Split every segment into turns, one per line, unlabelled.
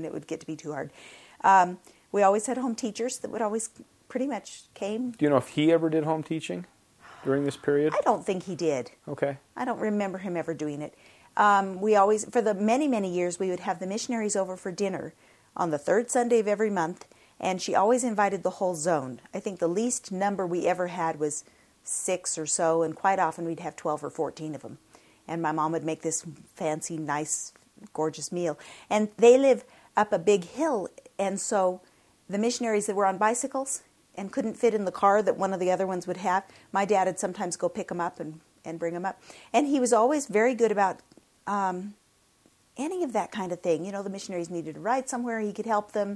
and it would get to be too hard. We always had home teachers that would always pretty much came.
Do you know if he ever did home teaching during this period?
I don't think he did.
Okay.
I don't remember him ever doing it. We always, for the many, many years, we would have the missionaries over for dinner on the third Sunday of every month, and she always invited the whole zone. I think the least number we ever had was 6 or so, and quite often we'd have 12 or 14 of them. And my mom would make this fancy, nice, gorgeous meal. And they live up a big hill, and so the missionaries that were on bicycles and couldn't fit in the car that one of the other ones would have, my dad would sometimes go pick them up and bring them up. And he was always very good about any of that kind of thing. You know, the missionaries needed to ride somewhere, he could help them.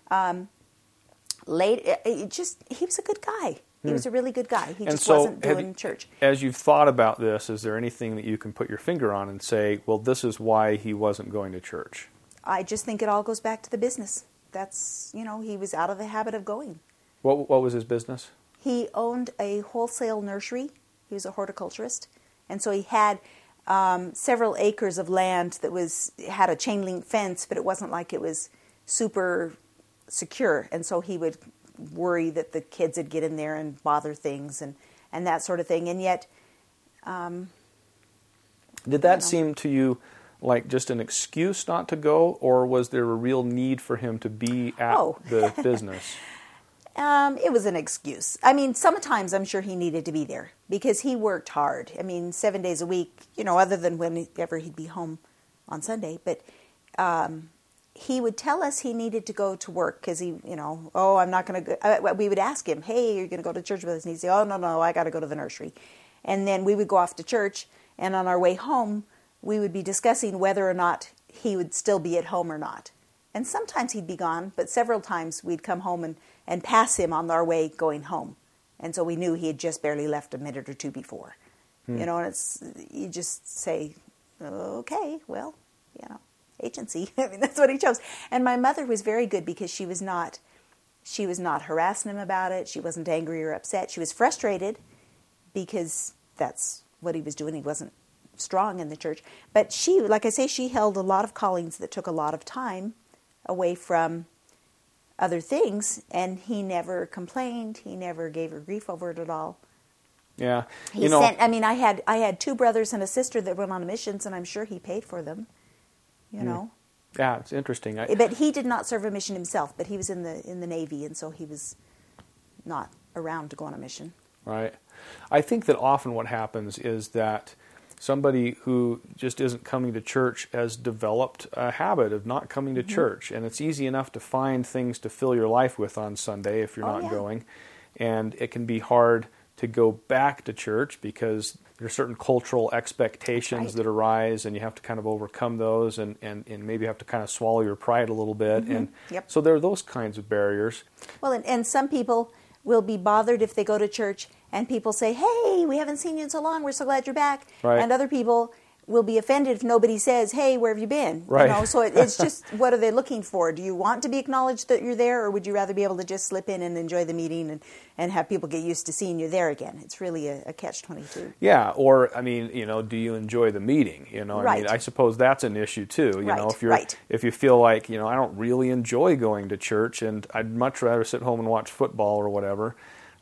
He was a good guy. He was a really good guy. He just wasn't doing church.
As you've thought about this, is there anything that you can put your finger on and say, well, this is why he wasn't going to church?
I just think it all goes back to the business. That's, he was out of the habit of going.
What was his business?
He owned a wholesale nursery. He was a horticulturist. And so he had several acres of land that had a chain link fence, but it wasn't like it was super secure. And so he would worry that the kids would get in there and bother things and that sort of thing. And yet...
Did that seem to you like just an excuse not to go, or was there a real need for him to be at the business?
It was an excuse. I mean, sometimes I'm sure he needed to be there because he worked hard. I mean, 7 days a week, other than whenever he'd be home on Sunday. But he would tell us he needed to go to work because I'm not going to go. We would ask him, hey, you're going to go to church with us? And he'd say, oh, no, I got to go to the nursery. And then we would go off to church, and on our way home, we would be discussing whether or not he would still be at home or not. And sometimes he'd be gone, but several times we'd come home and pass him on our way going home. And so we knew he had just barely left a minute or two before. And you just say, okay, well, agency. I mean, that's what he chose. And my mother was very good because she was not harassing him about it. She wasn't angry or upset. She was frustrated because that's what he was doing. He wasn't strong in the church. But she, like I say, she held a lot of callings that took a lot of time away from other things, and he never complained. He never gave her grief over it at all.
Yeah.
I had 2 brothers and a sister that went on missions, and I'm sure he paid for them, know.
Yeah, it's interesting.
But he did not serve a mission himself, but he was in the Navy, and so he was not around to go on a mission.
Right. I think that often what happens is that somebody who just isn't coming to church has developed a habit of not coming to church. And it's easy enough to find things to fill your life with on Sunday if you're not going. And it can be hard to go back to church because there are certain cultural expectations that arise, and you have to kind of overcome those and maybe have to kind of swallow your pride a little bit. And so there are those kinds of barriers.
Well, and some people will be bothered if they go to church and people say, hey, we haven't seen you in so long, we're so glad you're back.
Right.
And other people will be offended if nobody says, hey, where have you been?
Right.
So it's just, what are they looking for? Do you want to be acknowledged that you're there, or would you rather be able to just slip in and enjoy the meeting and have people get used to seeing you there again? It's really a catch-22.
Yeah, or, do you enjoy the meeting? I suppose that's an issue too. If you feel like, I don't really enjoy going to church and I'd much rather sit home and watch football or whatever.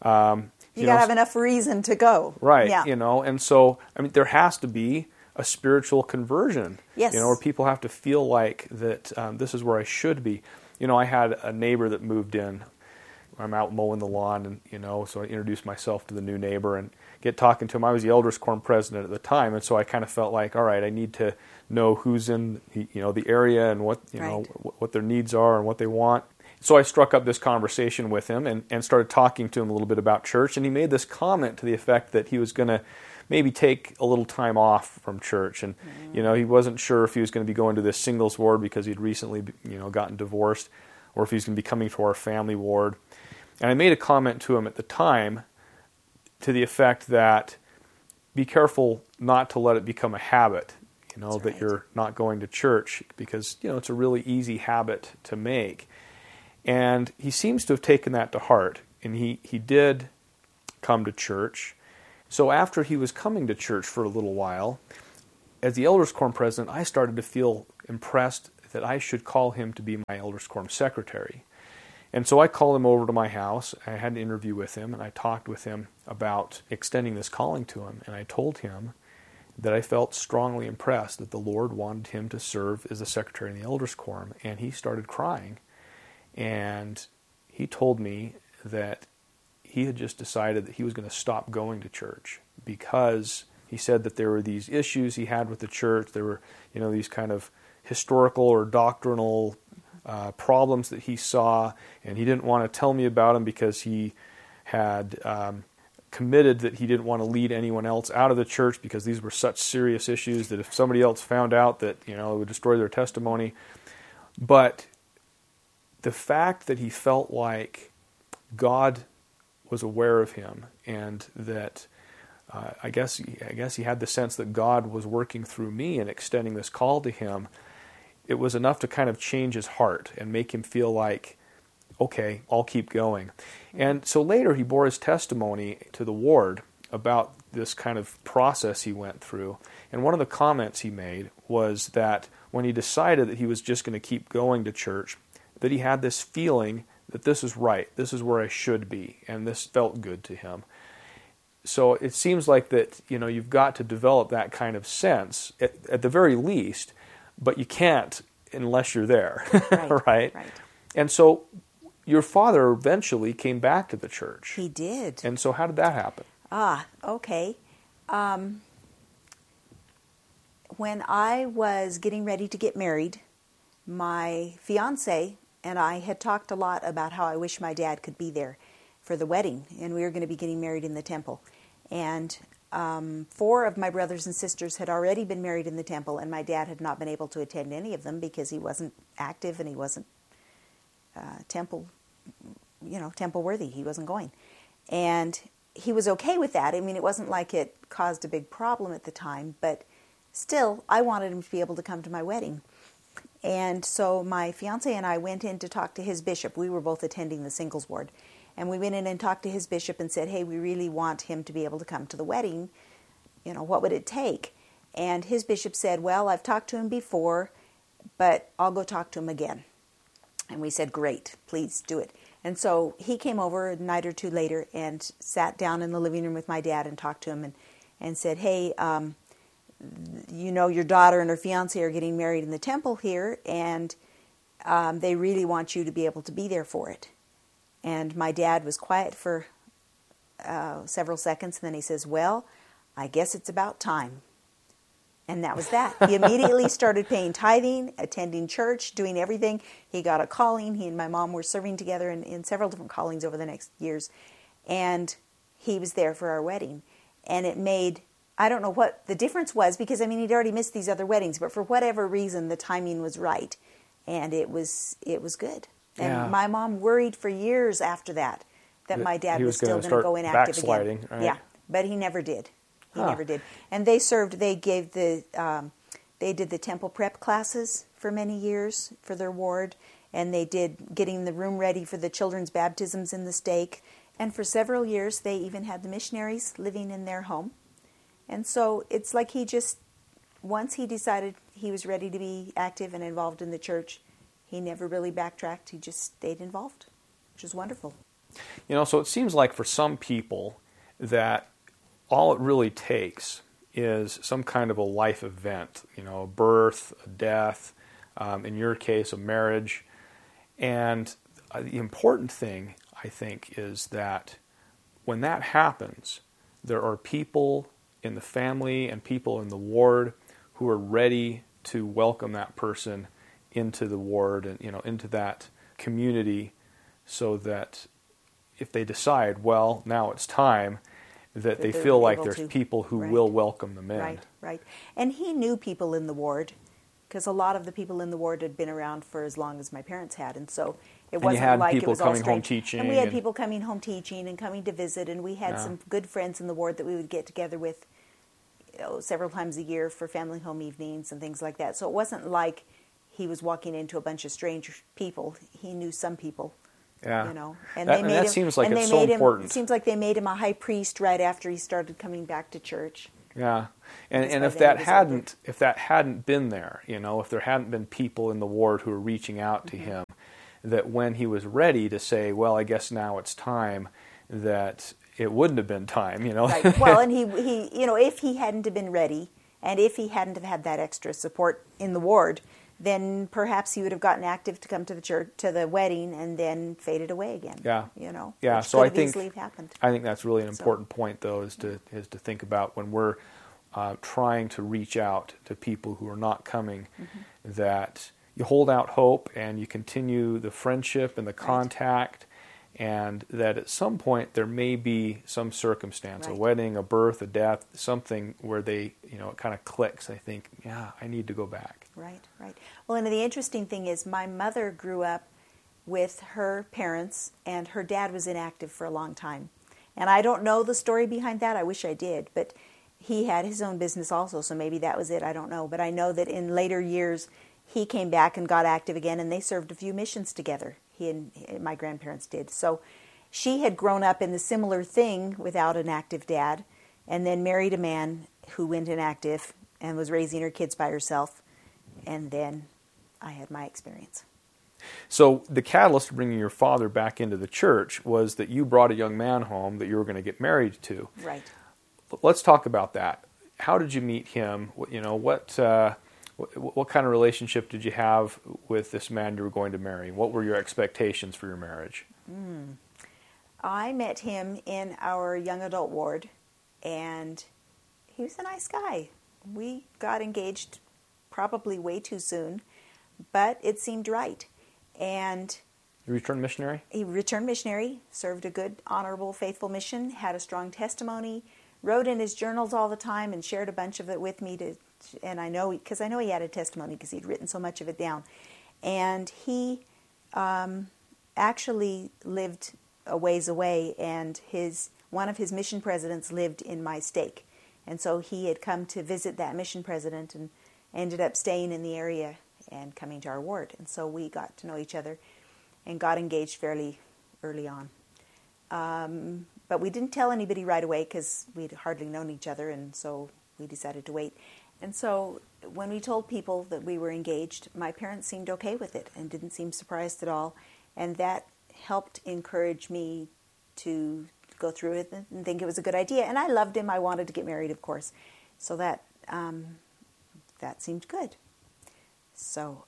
You got to have enough reason to go.
Right,
yeah.
And so, there has to be a spiritual conversion.
Yes.
Where people have to feel like that this is where I should be. I had a neighbor that moved in. I'm out mowing the lawn, and, so I introduced myself to the new neighbor and get talking to him. I was the Elders Quorum president at the time, and so I kind of felt like, all right, I need to know who's in, the area and what, what their needs are and what they want. So I struck up this conversation with him and started talking to him a little bit about church, and he made this comment to the effect that he was going to maybe take a little time off from church, and he wasn't sure if he was going to be going to this singles ward because he'd recently gotten divorced, or if he was going to be coming to our family ward. And I made a comment to him at the time to the effect that be careful not to let it become a habit, that you're not going to church, because it's a really easy habit to make. And he seems to have taken that to heart, and he did come to church. So after he was coming to church for a little while, as the Elders Quorum president, I started to feel impressed that I should call him to be my elders quorum secretary. And so I called him over to my house. I had an interview with him, and I talked with him about extending this calling to him. And I told him that I felt strongly impressed that the Lord wanted him to serve as the secretary in the elders quorum. And he started crying. And he told me that he had just decided that he was going to stop going to church because he said that there were these issues he had with the church. There were, these kind of historical or doctrinal problems that he saw, and he didn't want to tell me about them because he had committed that he didn't want to lead anyone else out of the church because these were such serious issues that if somebody else found out that, it would destroy their testimony. But the fact that he felt like God was aware of him and that I guess he had the sense that God was working through me and extending this call to him, it was enough to kind of change his heart and make him feel like, okay, I'll keep going. And so later he bore his testimony to the ward about this kind of process he went through. And one of the comments he made was that when he decided that he was just going to keep going to church, that he had this feeling that this is right, this is where I should be, and this felt good to him. So it seems like that, you've got to develop that kind of sense at the very least, but you can't unless you're there, right? Right. And so your father eventually came back to the church.
He did.
And so how did that happen?
Okay. When I was getting ready to get married, my fiancé and I had talked a lot about how I wish my dad could be there for the wedding, and we were going to be getting married in the temple. And 4 of my brothers and sisters had already been married in the temple, and my dad had not been able to attend any of them because he wasn't active and he wasn't temple worthy. He wasn't going. And he was okay with that. I mean, it wasn't like it caused a big problem at the time, but still, I wanted him to be able to come to my wedding. And so my fiancé and I went in to talk to his bishop. We were both attending the singles ward. And we went in and talked to his bishop and said, hey, we really want him to be able to come to the wedding. What would it take? And his bishop said, well, I've talked to him before, but I'll go talk to him again. And we said, great, please do it. And so he came over a night or two later and sat down in the living room with my dad and talked to him and said, hey, your daughter and her fiancé are getting married in the temple here, and they really want you to be able to be there for it. And my dad was quiet for several seconds, and then he says, well, I guess it's about time. And that was that. He immediately started paying tithing, attending church, doing everything. He got a calling. He and my mom were serving together in several different callings over the next years. And he was there for our wedding. And it made, I don't know what the difference was, because, he'd already missed these other weddings. But for whatever reason, the timing was right. And it was good. And my mom worried for years after that my dad was still going to go inactive again.
Right?
Yeah, but he never did. He never did. And they did the temple prep classes for many years for their ward, and they did getting the room ready for the children's baptisms in the stake. And for several years, they even had the missionaries living in their home. And so it's like once he decided he was ready to be active and involved in the church, he never really backtracked. He just stayed involved, which is wonderful.
So it seems like for some people that all it really takes is some kind of a life event, a birth, a death, in your case, a marriage. And the important thing, I think, is that when that happens, there are people in the family and people in the ward who are ready to welcome that person into the ward and into that community, so that if they decide, well, now it's time, that they feel like there's people who will welcome them in.
Right. And he knew people in the ward, because a lot of the people in the ward had been around for as long as my parents had, and so it wasn't like it was all strange. And we had people coming home teaching and coming to visit, and we had some good friends in the ward that we would get together with several times a year for family home evenings and things like that. So it wasn't like he was walking into a bunch of strange people. He knew some people.
Yeah.
And
that seems like it's so important.
It seems like they made him a high priest right after he started coming back to church.
Yeah, and
by
if
then
that
he was older.
hadn't been there, if there hadn't been people in the ward who were reaching out to him, that when he was ready to say, well, I guess now it's time, that it wouldn't have been time,
Right. Well, and he if he hadn't have been ready, and if he hadn't have had that extra support in the ward, then perhaps he would have gotten active to come to the church, to the wedding, and then faded away again.
Yeah.
Which
So
could
I
have
think
easily have happened.
I think that's really an important point, though, is to think about when we're trying to reach out to people who are not coming, that you hold out hope and you continue the friendship and the contact, and that at some point there may be some circumstance, a wedding, a birth, a death, something where they, it kind of clicks. I think, yeah, I need to go back.
Right. Well, and the interesting thing is my mother grew up with her parents, and her dad was inactive for a long time. And I don't know the story behind that. I wish I did. But he had his own business also, so maybe that was it. I don't know. But I know that in later years, he came back and got active again, and they served a few missions together. He and my grandparents did. So she had grown up in the similar thing without an active dad, and then married a man who went inactive and was raising her kids by herself. And then I had my experience.
So the catalyst to bringing your father back into the church was that you brought a young man home that you were going to get married to.
Right.
Let's talk about that. How did you meet him? What kind of relationship did you have with this man you were going to marry? What were your expectations for your marriage?
I met him in our young adult ward, and he was a nice guy. We got engaged probably way too soon, but it seemed right. And
You returned missionary?
he returned missionary, served a good, honorable, faithful mission, had a strong testimony, wrote in his journals all the time and shared a bunch of it with me. And I know he had a testimony because he'd written so much of it down. And he actually lived a ways away, and one of his mission presidents lived in my stake. And so he had come to visit that mission president and ended up staying in the area and coming to our ward. And so we got to know each other and got engaged fairly early on. But we didn't tell anybody right away because we'd hardly known each other, and so we decided to wait. And so when we told people that we were engaged, my parents seemed okay with it and didn't seem surprised at all. And that helped encourage me to go through it and think it was a good idea. And I loved him. I wanted to get married, of course. So that seemed good. So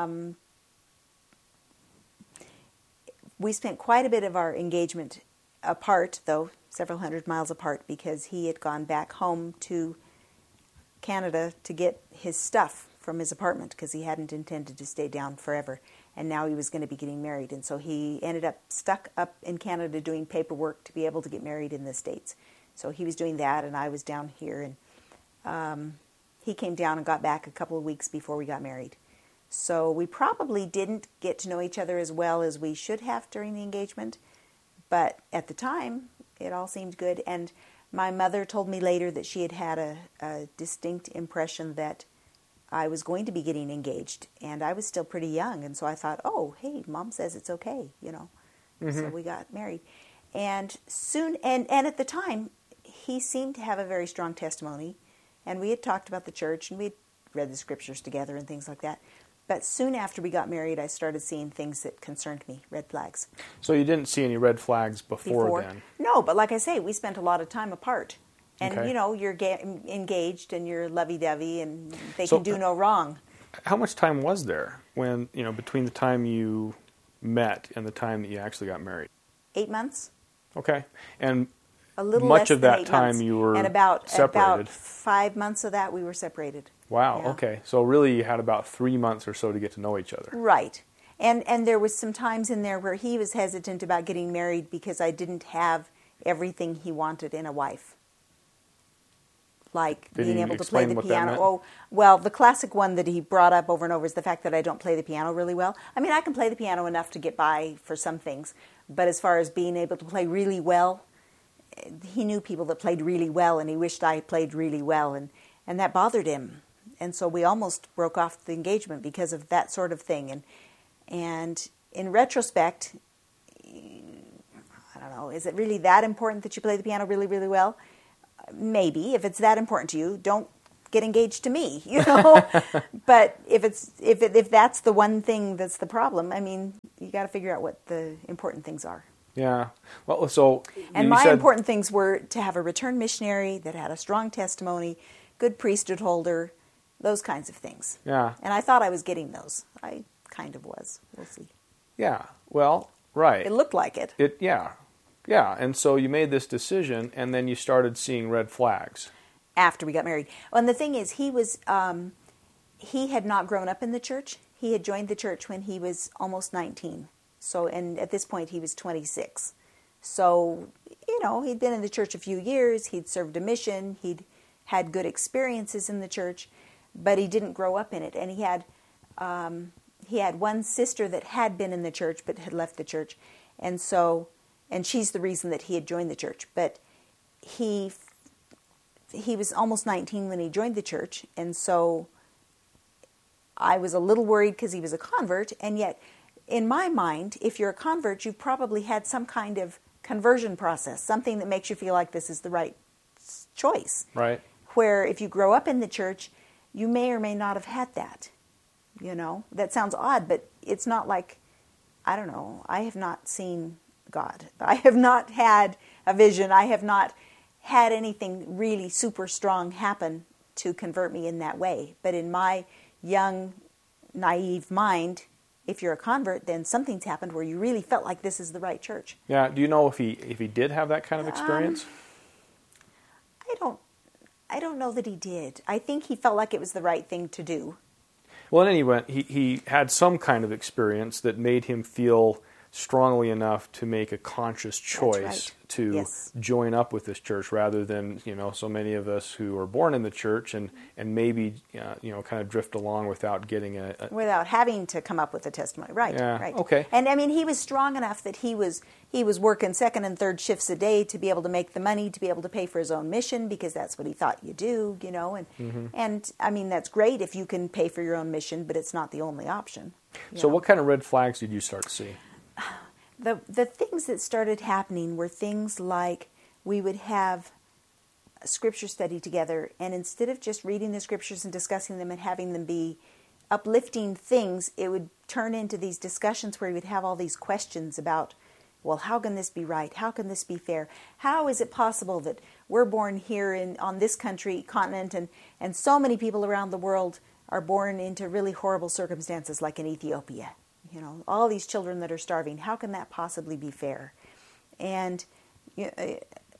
we spent quite a bit of our engagement apart, though, several hundred miles apart, because he had gone back home to Canada to get his stuff from his apartment because he hadn't intended to stay down forever. And now he was going to be getting married. And so he ended up stuck up in Canada doing paperwork to be able to get married in the States. So he was doing that, and I was down here. And he came down and got back a couple of weeks before we got married. So we probably didn't get to know each other as well as we should have during the engagement. But at the time, it all seemed good. And my mother told me later that she had had a distinct impression that I was going to be getting engaged, and I was still pretty young, and so I thought, oh, hey, Mom says it's okay, So we got married. And soon, and at the time, he seemed to have a very strong testimony, and we had talked about the church, and we'd read the scriptures together and things like that. But soon after we got married, I started seeing things that concerned me, red flags.
So you didn't see any red flags before then?
No, but like I say, we spent a lot of time apart. And,
Okay.
You're engaged and you're lovey-dovey and they can do no wrong.
How much time was there when, between the time you met and the time that you actually got married?
8 months.
Okay. And
A little
much
less
of
than
that
8
time
months.
you were
and about
separated.
5 months of that we were separated.
Wow,
Yeah.
okay. So really you had about 3 months or so to get to know each other.
Right. And there was some times in there where he was hesitant about getting married because I didn't have everything he wanted in a wife. Like
Did
being
he
able to play
explain
the
what that
piano.
meant?
Oh, well, the classic one that he brought up over and over is the fact that I don't play the piano really well. I mean, I can play the piano enough to get by for some things, but as far as being able to play really well, he knew people that played really well, and he wished I played really well, and that bothered him. And so we almost broke off the engagement because of that sort of thing. And in retrospect, I don't know, is it really that important that you play the piano really, really well? maybe if it's that important to you, don't get engaged to me, you know. But if that's the one thing that's the problem, I mean, you got to figure out what the important things are.
Yeah. Well, so
and my important things were to have a returned missionary that had a strong testimony, good priesthood holder, those kinds of things.
Yeah.
And I thought I was getting those. I kind of was. We'll see.
Yeah. Well, right.
It looked like it.
Yeah. Yeah. And so you made this decision, and then you started seeing red flags.
After we got married. And the thing is, he had not grown up in the church. He had joined the church when he was almost 19. So, and at this point he was 26. So, you know, he'd been in the church a few years. He'd served a mission. He'd had good experiences in the church, but he didn't grow up in it. And he had one sister that had been in the church but had left the church, and she's the reason that he had joined the church. But he was almost 19 when he joined the church, and so I was a little worried because he was a convert, and yet in my mind, if you're a convert, you've probably had some kind of conversion process, something that makes you feel like this is the right choice.
Right.
Where if you grow up in the church, you may or may not have had that. You know, that sounds odd, but it's not like, I don't know, I have not seen God. I have not had a vision. I have not had anything really super strong happen to convert me in that way. But in my young, naive mind, if you're a convert, then something's happened where you really felt like this is the right church.
Yeah. Do you know if he did have that kind of experience?
I don't know that he did. I think he felt like it was the right thing to do.
Well, in any event, he had some kind of experience that made him feel strongly enough to make a conscious choice to join up with this church, rather than, you know, so many of us who are born in the church and maybe you know, kind of drift along without getting
without having to come up with a testimony. Right.
Yeah.
Right.
Okay.
And I mean, he was strong enough that he was working second and third shifts a day to be able to make the money to be able to pay for his own mission, because that's what he thought you do, you know. And and I mean, that's great if you can pay for your own mission, but it's not the only option.
So what kind of red flags did you start to see?
The things that started happening were things like we would have a scripture study together, and instead of just reading the scriptures and discussing them and having them be uplifting things, it would turn into these discussions where we would have all these questions about, well, how can this be right? How can this be fair? How is it possible that we're born here on this continent, and so many people around the world are born into really horrible circumstances, like in Ethiopia? You know, all these children that are starving, how can that possibly be fair? And you know,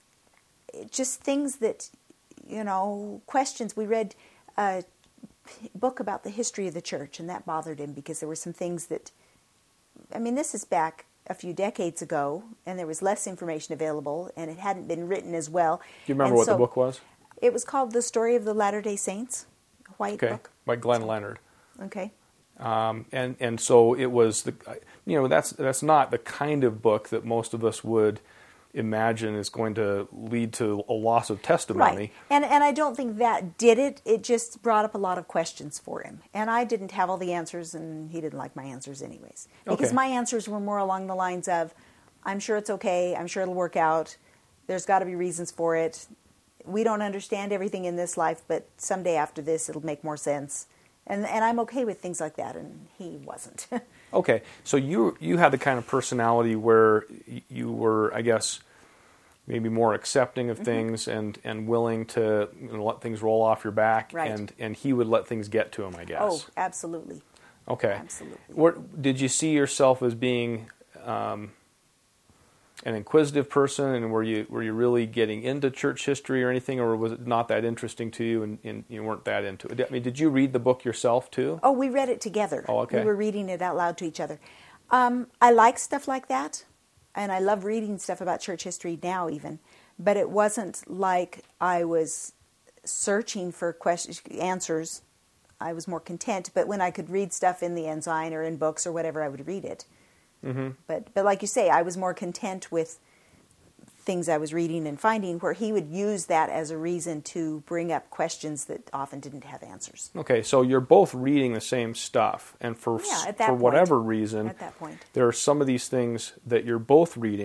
just things that, you know, questions. We read a book about the history of the church, and that bothered him because there were some things that, I mean, this is back a few decades ago, and there was less information available, and it hadn't been written as well.
Do you remember what the book was?
It was called The Story of the Latter-day Saints, a white book.
By Glenn Leonard.
Okay.
And so it was that's not the kind of book that most of us would imagine is going to lead to a loss of testimony.
Right. And I don't think that did it. It just brought up a lot of questions for him. And I didn't have all the answers, and he didn't like my answers anyways. Because my answers were more along the lines of, I'm sure it's okay, I'm sure it'll work out, there's got to be reasons for it. We don't understand everything in this life, but someday after this it'll make more sense. And I'm okay with things like that, and he wasn't.
Okay, so you had the kind of personality where you were, I guess, maybe more accepting of things and willing to let things roll off your back,
right.
and he would let things get to him, I guess.
Oh, absolutely.
Okay.
Absolutely.
Did you see yourself as being an inquisitive person, and were you really getting into church history or anything, or was it not that interesting to you and you weren't that into it? I mean, did you read the book yourself too?
Oh, we read it together.
Oh, okay.
We were reading it out loud to each other. I like stuff like that, and I love reading stuff about church history now even, but it wasn't like I was searching for answers. I was more content, but when I could read stuff in the Ensign or in books or whatever, I would read it. Mm-hmm. But like you say, I was more content with things I was reading and finding, where he would use that as a reason to bring up questions that often didn't have answers.
Okay, so you're both reading the same stuff, and for whatever reason,
at that point,
there are some of these things that you're both reading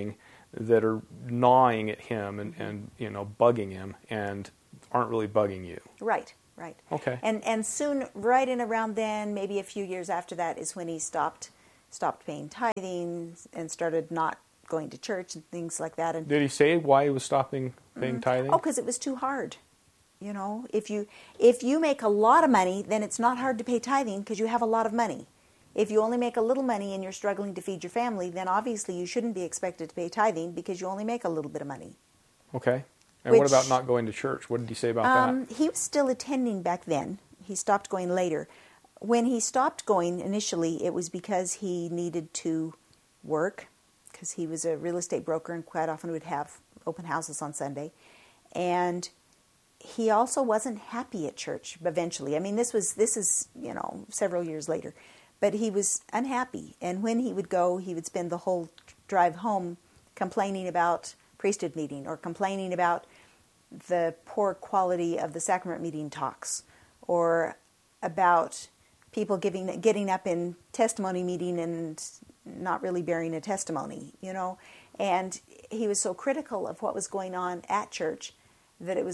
that are gnawing at him and bugging him and aren't really bugging you.
Right. Right.
Okay.
And soon, right in around then, maybe a few years after that, is when he stopped paying tithing and started not going to church and things like that. And
did he say why he was stopping paying tithing?
Oh, because it was too hard. If you make a lot of money, then it's not hard to pay tithing because you have a lot of money. If you only make a little money and you're struggling to feed your family, then obviously you shouldn't be expected to pay tithing because you only make a little bit of money.
Okay. And what about not going to church? What did he say about that?
He was still attending back then. He stopped going later. When he stopped going initially, it was because he needed to work, because he was a real estate broker and quite often would have open houses on Sunday. And he also wasn't happy at church eventually. I mean, this is several years later. But he was unhappy. And when he would go, he would spend the whole drive home complaining about priesthood meeting or complaining about the poor quality of the sacrament meeting talks or about people getting up in testimony meeting and not really bearing a testimony, And he was so critical of what was going on at church that it was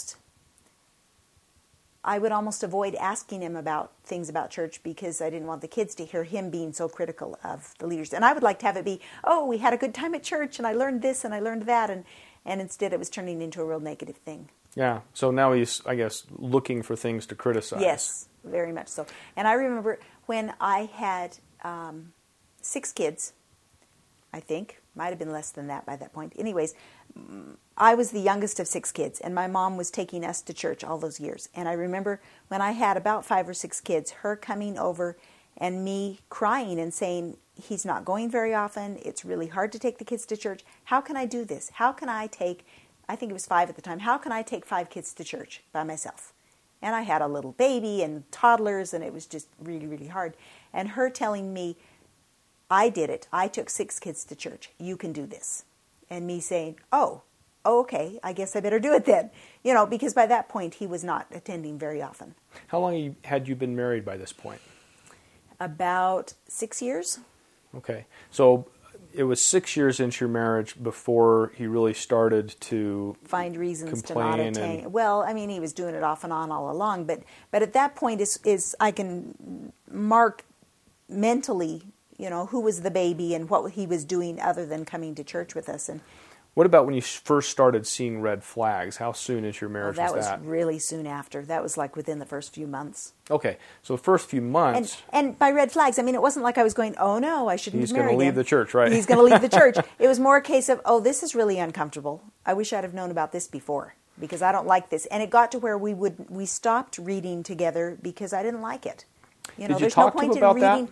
I would almost avoid asking him about things about church because I didn't want the kids to hear him being so critical of the leaders. And I would like to have it be, oh, we had a good time at church and I learned this and I learned that. And instead it was turning into a real negative thing.
Yeah. So now he's, I guess, looking for things to criticize.
Yes, very much so. And I remember when I had 6 kids, I think. Might have been less than that by that point. Anyways, I was the youngest of 6 kids, and my mom was taking us to church all those years. And I remember when I had about 5 or 6 kids, her coming over and me crying and saying, he's not going very often. It's really hard to take the kids to church. How can I do this? How can I take, I think it was 5 at the time, how can I take 5 kids to church by myself? And I had a little baby and toddlers, and it was just really, really hard. And her telling me, I did it. I took 6 kids to church. You can do this. And me saying, oh, okay, I guess I better do it then. Because by that point, he was not attending very often.
How long had you been married by this point?
About 6 years.
Okay. So it was 6 years into your marriage before he really started to
find reasons to
complain
not attend. Well, I mean, he was doing it off and on all along. But at that point is I can mark mentally who was the baby and what he was doing other than coming to church with us. And
what about when you first started seeing red flags? How soon into your marriage was that?
That was really soon after. That was like within the first few months.
Okay, so the first few months...
And by red flags, I mean, it wasn't like I was going, oh no, I shouldn't marry him.
He's going to leave the church, right?
He's going to leave the church. It was more a case of, oh, this is really uncomfortable. I wish I'd have known about this before because I don't like this. And it got to where we stopped reading together because I didn't like it.
Did you talk to him about that?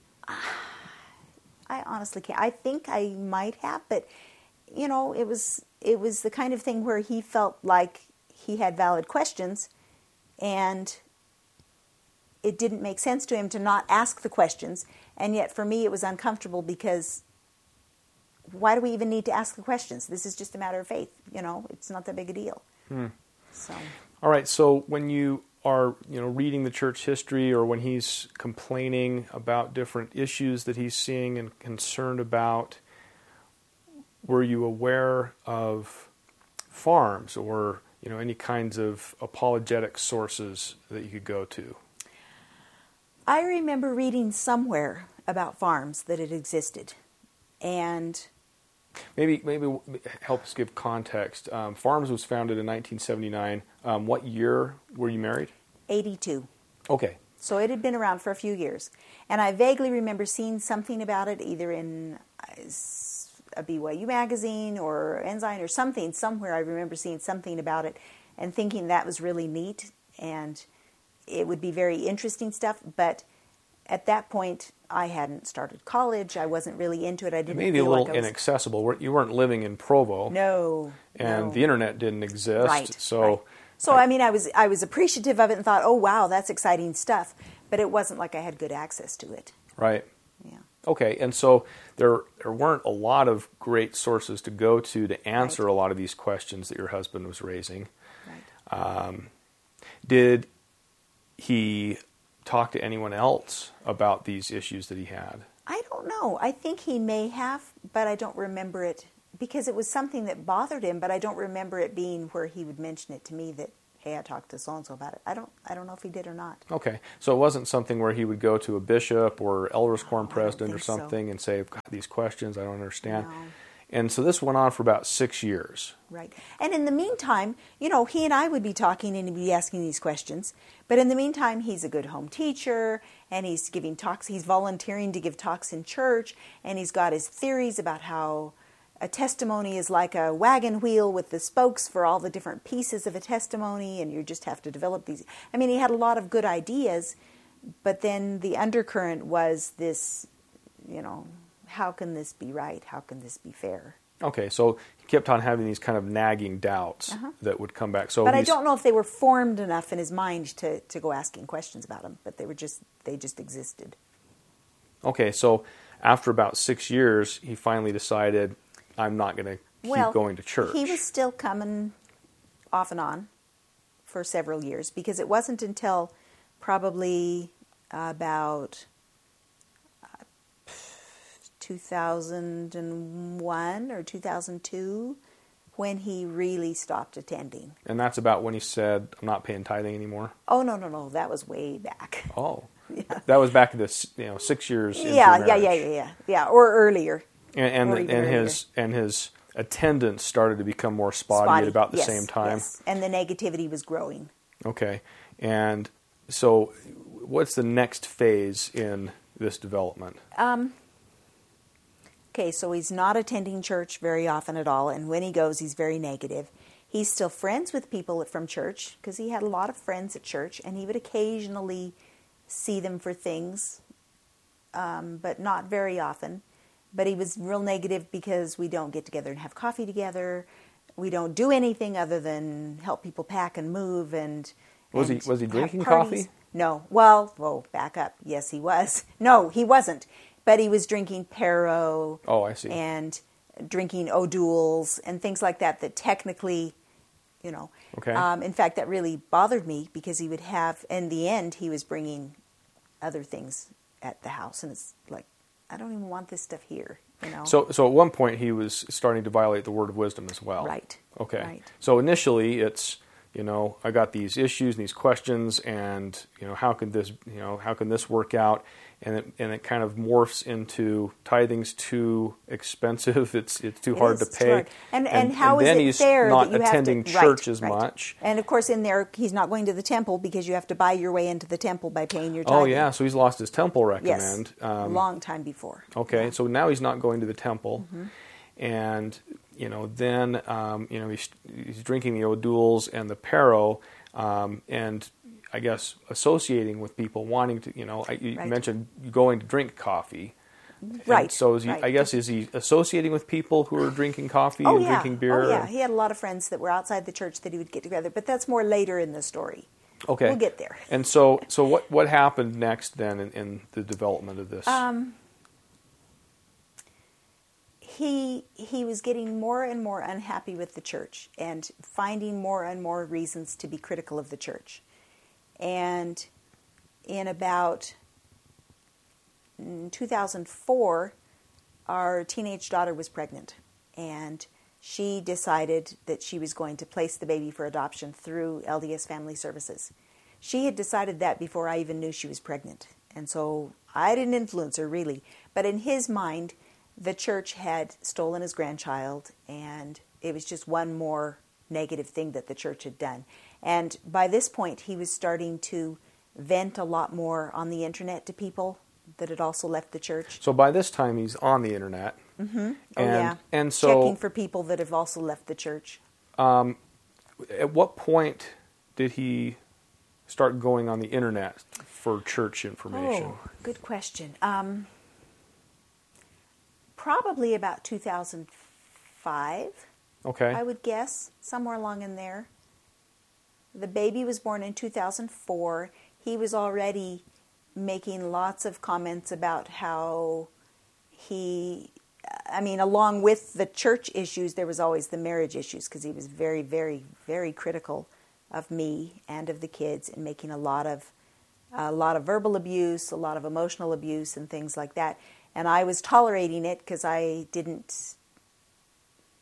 I honestly can't. I think I might have, but it was the kind of thing where he felt like he had valid questions, and it didn't make sense to him to not ask the questions. And yet, for me, it was uncomfortable because why do we even need to ask the questions? This is just a matter of faith. It's not that big a deal. So.
All right. So when you are reading the church history or when he's complaining about different issues that he's seeing and concerned about, were you aware of farms or any kinds of apologetic sources that you could go to?
I remember reading somewhere about farms that it existed, and
maybe help us give context. Farms was founded in 1979. What year were you married?
82.
Okay.
So it had been around for a few years. And I vaguely remember seeing something about it either in a BYU magazine or Ensign or something. Somewhere I remember seeing something about it and thinking that was really neat and it would be very interesting stuff. But at that point, I hadn't started college. I wasn't really into it. I didn't
maybe
feel
a little
like I was
inaccessible. You weren't living in Provo.
No.
And the internet didn't exist.
Right.
So,
right. So I mean, I was appreciative of it and thought, oh wow, that's exciting stuff. But it wasn't like I had good access to it.
Right.
Yeah.
Okay, and so there weren't a lot of great sources to go to answer
right.
a lot of these questions that your husband was raising.
Right.
Did he talk to anyone else about these issues that he had?
I don't know. I think he may have, but I don't remember it because it was something that bothered him, but I don't remember it being where he would mention it to me that, hey, I talked to so-and-so about it. I don't know if he did or not.
Okay. So it wasn't something where he would go to a bishop or elders quorum
I don't
president or
think so.
something and say, I've got these questions I don't understand.
No.
And so this went on for about 6 years.
Right. And in the meantime, he and I would be talking and he'd be asking these questions. But in the meantime, he's a good home teacher and he's giving talks. He's volunteering to give talks in church, and he's got his theories about how a testimony is like a wagon wheel with the spokes for all the different pieces of a testimony, and you just have to develop these. I mean, he had a lot of good ideas, but then the undercurrent was this, how can this be right? How can this be fair?
Okay, so he kept on having these kind of nagging doubts that would come back. So
but I don't know if they were formed enough in his mind to go asking questions about them, but they just existed.
Okay, so after about 6 years, he finally decided, I'm not going to keep going to church.
He was still coming off and on for several years, because it wasn't until probably about 2001 or 2002 when he really stopped attending.
And that's about when he said, I'm not paying tithing anymore?
Oh, no. That was way back.
Oh.
Yeah.
That was back in the 6 years into
Yeah,
marriage.
yeah, or earlier.
And his attendance started to become more spotty at about the same time.
Yes. And the negativity was growing.
Okay. And so what's the next phase in this development?
Okay, so he's not attending church very often at all, and when he goes, he's very negative. He's still friends with people from church, because he had a lot of friends at church, and he would occasionally see them for things, but not very often. But he was real negative because we don't get together and have coffee together. We don't do anything other than help people pack and move.
Was he drinking
parties.
coffee?
No. Well, back up. Yes, he was. No, he wasn't. But he was drinking Pero.
Oh, I see.
And drinking O'Doul's and things like that technically,
Okay.
In fact, that really bothered me, because he would have, in the end, he was bringing other things at the house. And it's like, I don't even want this stuff here,
So at one point he was starting to violate the word of wisdom as well.
Right.
Okay.
Right.
So initially it's, I got these issues and these questions, and how can this work out? And it kind of morphs into tithing's too expensive. It's too hard to pay.
Hard. And how is
then
it
he's
fair
not
that you
attending
have to,
church as
right.
much.
And of course, in there, he's not going to the temple, because you have to buy your way into the temple by paying your tithing.
Oh yeah, so he's lost his temple recommend.
Yes, a long time before.
Okay,
Yeah.
so now he's not going to the temple,
Mm-hmm.
and then he's drinking the O'Doul's and the Pero, and I guess associating with people wanting to. You
Right.
mentioned going to drink coffee,
Right.
And so is he?
Right.
I guess is he associating with people who are drinking coffee
Oh,
and
yeah.
drinking beer?
Oh, yeah. He had a lot of friends that were outside the church that he would get together, but that's more later in the story.
Okay,
We'll get there.
And so what happened next then in the development of this?
He was getting more and more unhappy with the church and finding more and more reasons to be critical of the church. And in about 2004, our teenage daughter was pregnant, and she decided that she was going to place the baby for adoption through LDS Family Services. She had decided that before I even knew she was pregnant, and so I didn't influence her really. But in his mind, the church had stolen his grandchild, and it was just one more negative thing that the church had done. And by this point, he was starting to vent a lot more on the internet to people that had also left the church.
So by this time, he's on the internet.
Mm-hmm.
And so
checking for people that have also left the church.
At what point did he start going on the internet for church information?
Oh, good question. Probably about 2005,
Okay.
I would guess, somewhere along in there. The baby was born in 2004. He was already making lots of comments about how along with the church issues, there was always the marriage issues, because he was very, very, very critical of me and of the kids, and making a lot of verbal abuse, a lot of emotional abuse, and things like that. And I was tolerating it because I didn't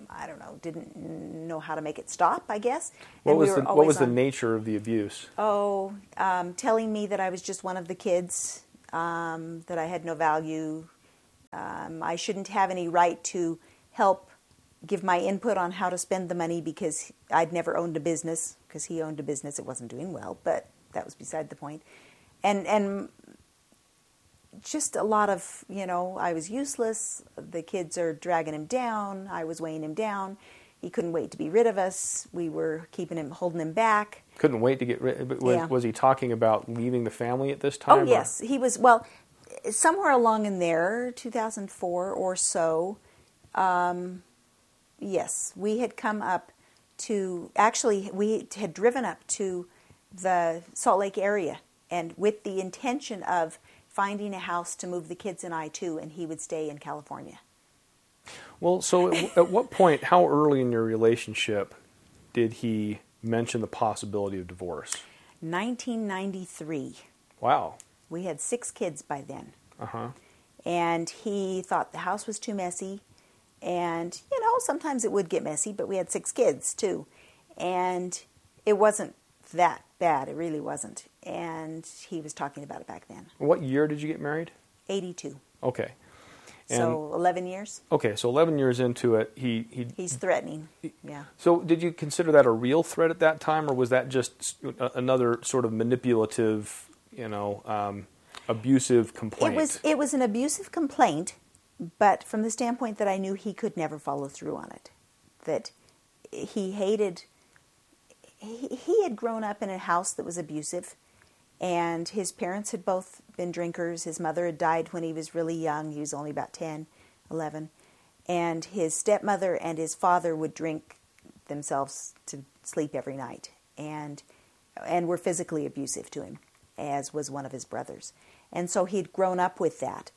I don't know, didn't know how to make it stop, I guess.
What was the nature of the abuse?
Telling me that I was just one of the kids, that I had no value. I shouldn't have any right to help give my input on how to spend the money because I'd never owned a business, because he owned a business. It wasn't doing well, but that was beside the point. And just a lot of, I was useless. The kids are dragging him down. I was weighing him down. He couldn't wait to be rid of us. We were holding him back.
Couldn't wait to get rid. But was he talking about leaving the family at this
Oh,
time?
yes. He was, well, somewhere along in there, 2004 or so, yes, we had come up to, actually, we had driven up to the Salt Lake area, and with the intention of finding a house to move the kids and I to, and he would stay in California.
Well, so at what point, how early in your relationship did he mention the possibility of divorce?
1993.
Wow.
We had 6 kids by then.
Uh-huh.
And he thought the house was too messy. And, sometimes it would get messy, but we had 6 kids too. And it wasn't that bad. It really wasn't. And he was talking about it back then.
What year did you get married?
82.
Okay. And
so 11 years.
Okay, so 11 years into it, he's
threatening. Yeah.
So did you consider that a real threat at that time, or was that just another sort of manipulative, abusive complaint?
It was an abusive complaint, but from the standpoint that I knew he could never follow through on it. That he hated. He had grown up in a house that was abusive, and his parents had both been drinkers. His mother had died when he was really young. He was only about 10, 11. And his stepmother and his father would drink themselves to sleep every night, and were physically abusive to him, as was one of his brothers. And so he'd grown up with that.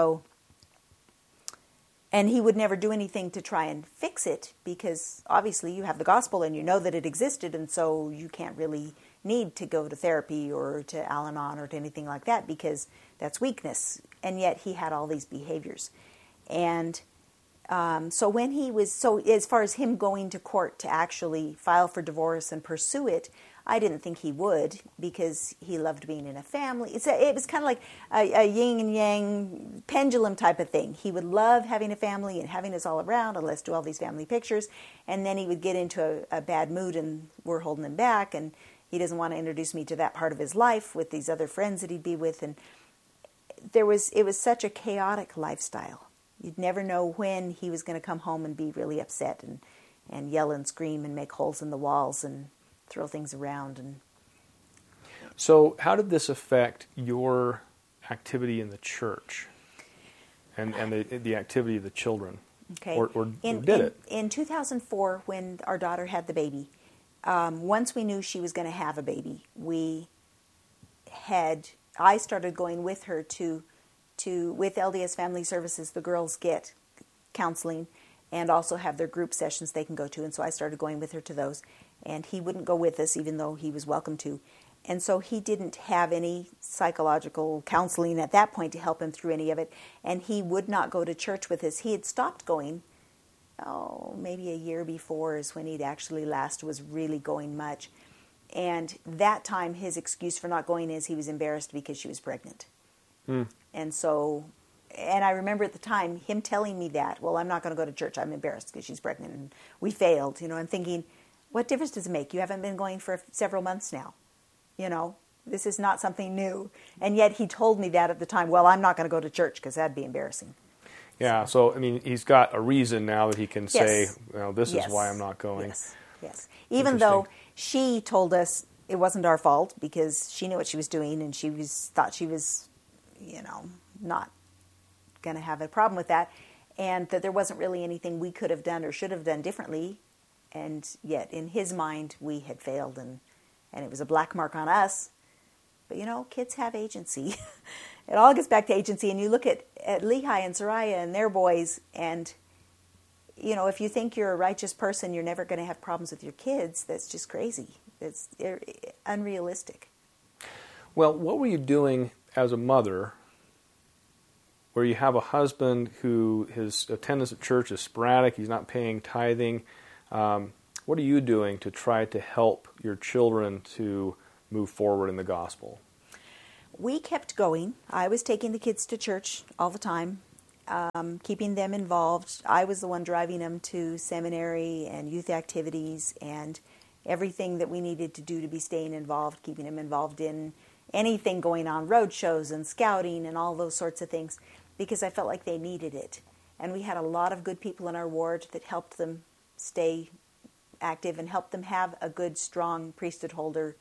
And he would never do anything to try and fix it, because obviously you have the gospel and you know that it existed, and so you can't really need to go to therapy or to Al-Anon or to anything like that, because that's weakness. And yet he had all these behaviors. And so as far as him going to court to actually file for divorce and pursue it, I didn't think he would, because he loved being in a family. It was kind of like a yin and yang pendulum type of thing. He would love having a family and having us all around, and let's do all these family pictures. And then he would get into a bad mood, and we're holding him back, and he doesn't want to introduce me to that part of his life with these other friends that he'd be with. And it was such a chaotic lifestyle. You'd never know when he was going to come home and be really upset and yell and scream and make holes in the walls and throw things around. And
so how did this affect your activity in the church and the activity of the children?
Okay.
Or did it?
In 2004, when our daughter had the baby, once we knew she was going to have a baby, I started going with her with LDS Family Services. The girls get counseling and also have their group sessions they can go to. And so I started going with her to those. And he wouldn't go with us, even though he was welcome to. And so he didn't have any psychological counseling at that point to help him through any of it. And he would not go to church with us. He had stopped going, maybe a year before is when he'd actually last was really going much. And that time, his excuse for not going is he was embarrassed because she was pregnant. And so, and I remember at the time him telling me that, well, I'm not going to go to church. I'm embarrassed because she's pregnant. And we failed, I'm thinking, what difference does it make? You haven't been going for several months now. This is not something new. And yet he told me that at the time, well, I'm not going to go to church because that'd be embarrassing.
Yeah, so, he's got a reason now that he can say, this is why I'm not going.
Yes. Even though she told us it wasn't our fault, because she knew what she was doing, and thought she was, not going to have a problem with that, and that there wasn't really anything we could have done or should have done differently. And yet, in his mind, we had failed, and it was a black mark on us. But, kids have agency. It all gets back to agency. And you look at Lehi and Soraya and their boys, and, if you think you're a righteous person, you're never going to have problems with your kids. That's just crazy. It's unrealistic.
Well, what were you doing as a mother where you have a husband who his attendance at church is sporadic, he's not paying tithing. What are you doing to try to help your children to move forward in the gospel?
We kept going. I was taking the kids to church all the time, keeping them involved. I was the one driving them to seminary and youth activities and everything that we needed to do to be staying involved, keeping them involved in anything going on, road shows and scouting and all those sorts of things, because I felt like they needed it. And we had a lot of good people in our ward that helped them stay active and helped them have a good, strong priesthood holder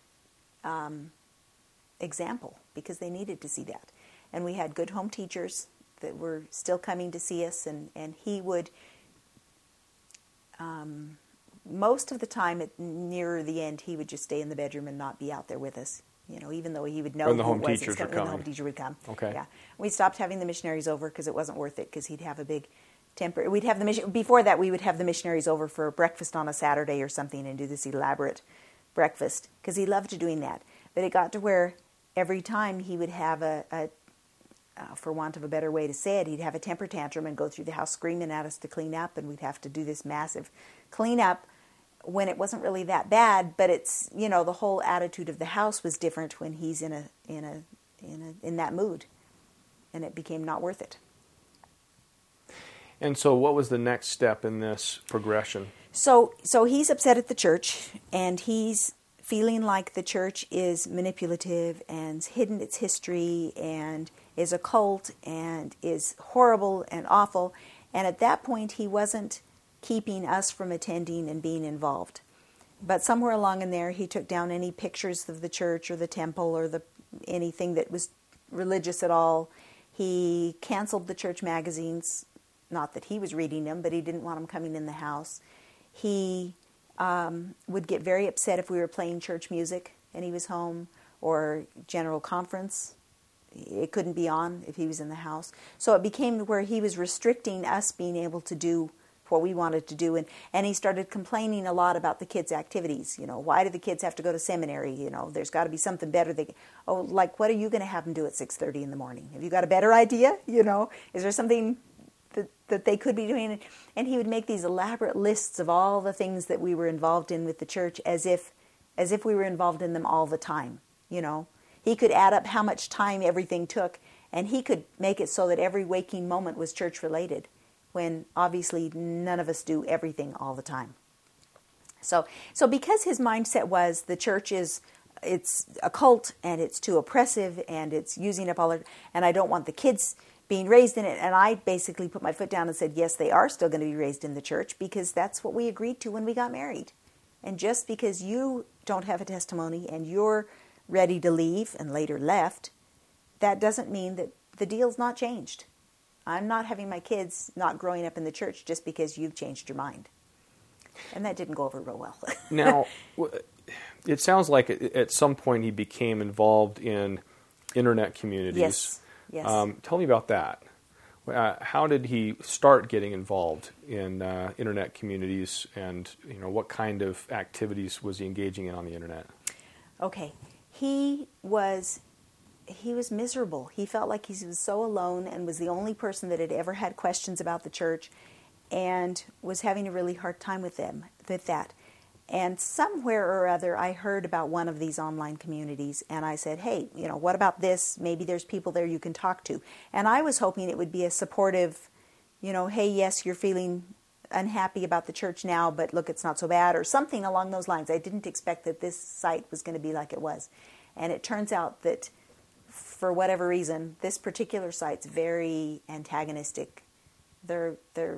example, because they needed to see that. And we had good home teachers that were still coming to see us, and he would, most of the time nearer the end, he would just stay in the bedroom and not be out there with us. You know, even though he would know
when the
who
home
it was,
teachers were
when the
coming.
home teacher would come.
Okay.
Yeah. We stopped having the missionaries over because it wasn't worth it, because he'd have a big temper. We'd have before that, we would have the missionaries over for breakfast on a Saturday or something and do this elaborate breakfast, because he loved doing that. But it got to where every time he would have for want of a better way to say it, he'd have a temper tantrum and go through the house screaming at us to clean up, and we'd have to do this massive cleanup when it wasn't really that bad. But it's, you know, the whole attitude of the house was different when he's in that mood, and it became not worth it.
And so what was the next step in this progression?
So he's upset at the church, and he's feeling like the church is manipulative and hidden its history and is a cult and is horrible and awful. And at that point, he wasn't keeping us from attending and being involved. But somewhere along in there, he took down any pictures of the church or the temple or anything that was religious at all. He canceled the church magazines. Not that he was reading them, but he didn't want them coming in the house. He would get very upset if we were playing church music and he was home, or general conference. It couldn't be on if he was in the house. So it became where he was restricting us being able to do what we wanted to do. And he started complaining a lot about the kids' activities. You know, why do the kids have to go to seminary? You know, there's got to be something better. Like, what are you going to have them do at 6:30 in the morning? Have you got a better idea? You know, is there something that they could be doing? And he would make these elaborate lists of all the things that we were involved in with the church, as if we were involved in them all the time. You know, he could add up how much time everything took, and he could make it so that every waking moment was church related, when obviously none of us do everything all the time. So because his mindset was the church it's a cult and it's too oppressive and it's using up and I don't want the kids being raised in it. And I basically put my foot down and said, yes, they are still going to be raised in the church, because that's what we agreed to when we got married. And just because you don't have a testimony and you're ready to leave and later left, that doesn't mean that the deal's not changed. I'm not having my kids not growing up in the church just because you've changed your mind. And that didn't go over real well.
Now, it sounds like at some point he became involved in internet communities.
Yes.
Tell me about that. How did he start getting involved in internet communities, and what kind of activities was he engaging in on the internet?
Okay, he was miserable. He felt like he was so alone and was the only person that had ever had questions about the church, and was having a really hard time with that. And somewhere or other, I heard about one of these online communities, and I said, hey, what about this? Maybe there's people there you can talk to. And I was hoping it would be a supportive, hey, yes, you're feeling unhappy about the church now, but look, it's not so bad, or something along those lines. I didn't expect that this site was going to be like it was. And it turns out that, for whatever reason, this particular site's very antagonistic. They're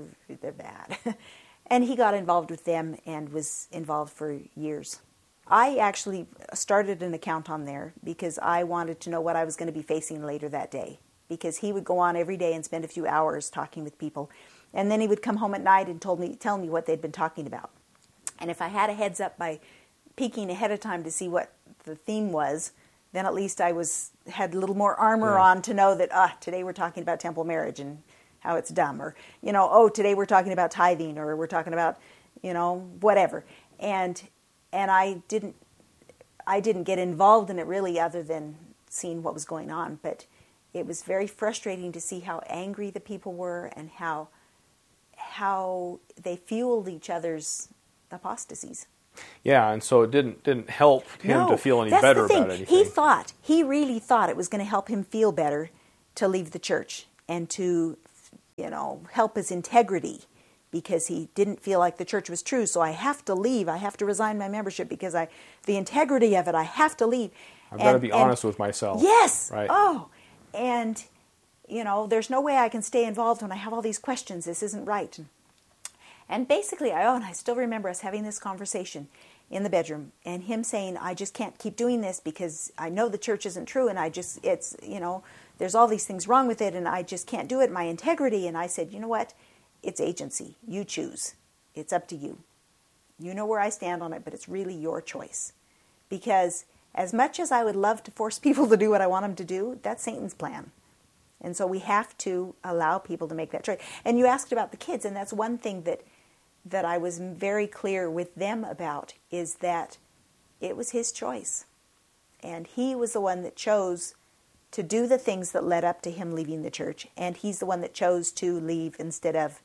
bad. And he got involved with them and was involved for years. I actually started an account on there because I wanted to know what I was going to be facing later that day. Because he would go on every day and spend a few hours talking with people. And then he would come home at night and tell me what they'd been talking about. And if I had a heads up by peeking ahead of time to see what the theme was, then at least I had a little more armor on to know that, today we're talking about temple marriage and how it's dumb, or, today we're talking about tithing, or we're talking about, whatever. And I didn't get involved in it really, other than seeing what was going on. But it was very frustrating to see how angry the people were and how they fueled each other's apostasies.
Yeah, and so it didn't help him to feel any
that's
better
the thing.
about anything.
He really thought it was going to help him feel better to leave the church and to, help his integrity, because he didn't feel like the church was true. So I have to leave. I have to resign my membership because the integrity of it, I have to leave.
I've got to be honest with myself.
Yes.
Right.
Oh, and there's no way I can stay involved when I have all these questions. This isn't right. And basically, I still remember us having this conversation in the bedroom, and him saying, I just can't keep doing this because I know the church isn't true, and there's all these things wrong with it, and I just can't do it, my integrity. And I said, you know what? It's agency. You choose. It's up to you. You know where I stand on it, but it's really your choice. Because as much as I would love to force people to do what I want them to do, that's Satan's plan. And so we have to allow people to make that choice. And you asked about the kids, and that's one thing that I was very clear with them about, is that it was his choice. And he was the one that chose to do the things that led up to him leaving the church. And he's the one that chose to leave instead of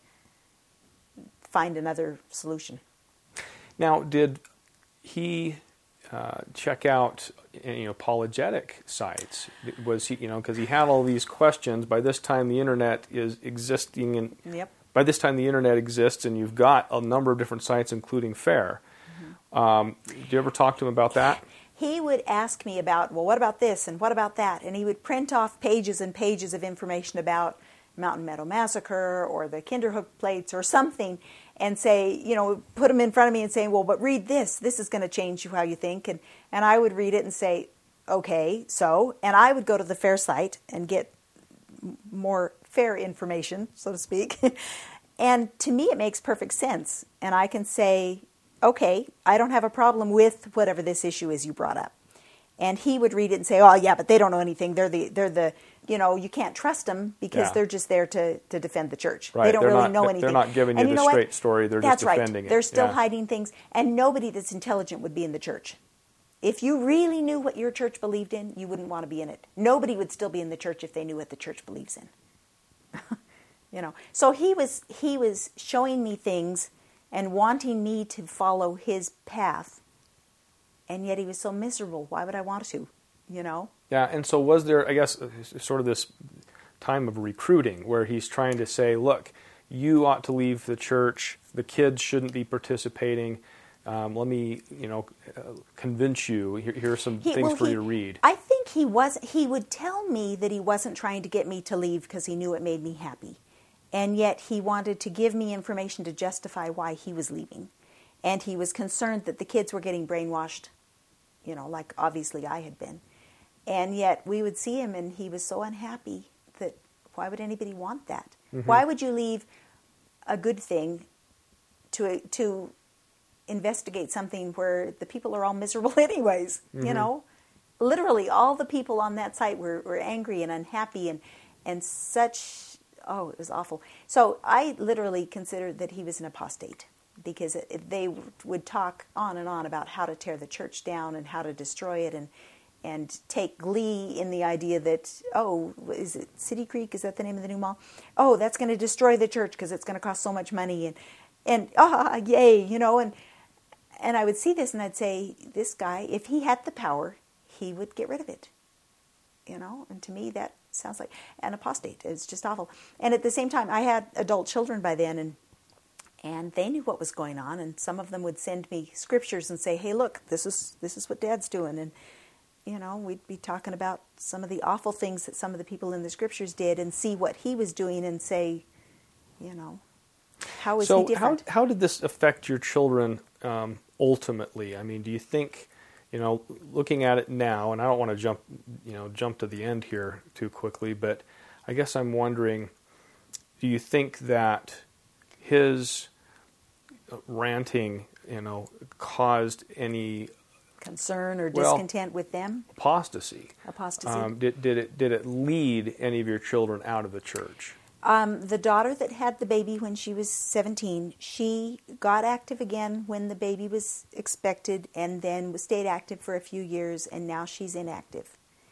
find another solution.
Now, did he check out apologetic sites? Was he, because he had all these questions. By this time, the internet is existing, and
Yep.
by this time, the internet exists, and you've got a number of different sites, including FAIR. Mm-hmm. Did you ever talk to him about that?
He would ask me about, well, what about this and what about that? And he would print off pages and pages of information about Mountain Meadow Massacre or the Kinderhook plates or something, and say, put them in front of me and say, well, but read this. This is going to change how you think. And I would read it and say, okay, so. And I would go to the FAIR site and get more FAIR information, so to speak. And to me, it makes perfect sense. And I can say, okay, I don't have a problem with whatever this issue is you brought up. And he would read it and say, oh, yeah, but they don't know anything. They're the you can't trust them because they're just there to defend the church.
Right.
They don't really know anything.
They're not giving you the straight story. They're
That's
just defending it.
They're still hiding things. And nobody that's intelligent would be in the church. If you really knew what your church believed in, you wouldn't want to be in it. Nobody would still be in the church if they knew what the church believes in. So he was showing me things and wanting me to follow his path. And yet he was so miserable. Why would I want to?
Yeah, and so was there, I guess, sort of this time of recruiting where he's trying to say, look, you ought to leave the church. The kids shouldn't be participating. Let me, convince you. Here are some things for you to read.
I think he would tell me that he wasn't trying to get me to leave because he knew it made me happy. And yet he wanted to give me information to justify why he was leaving. And he was concerned that the kids were getting brainwashed, like obviously I had been. And yet we would see him and he was so unhappy that why would anybody want that? Mm-hmm. Why would you leave a good thing to investigate something where the people are all miserable anyways? Mm-hmm. Literally all the people on that site were angry and unhappy and such. Oh, it was awful. So I literally considered that he was an apostate because they would talk on and on about how to tear the church down and how to destroy it and take glee in the idea that, oh, is it City Creek? Is that the name of the new mall? Oh, that's going to destroy the church because it's going to cost so much money. And yay, and I would see this and I'd say, this guy, if he had the power, he would get rid of it. And to me that sounds like an apostate. It's just awful. And at the same time, I had adult children by then, and they knew what was going on. And some of them would send me scriptures and say, "Hey, look, this is what Dad's doing." And we'd be talking about some of the awful things that some of the people in the scriptures did, and see what he was doing, and say, how is he different?
So how did this affect your children ultimately? I mean, do you think? Looking at it now, and I don't want to jump to the end here too quickly, but I guess I'm wondering, do you think that his ranting, caused any
concern or discontent with them?
Apostasy. Did it lead any of your children out of the church?
The daughter that had the baby when she was 17, she got active again when the baby was expected and then stayed active for a few years, and now she's inactive.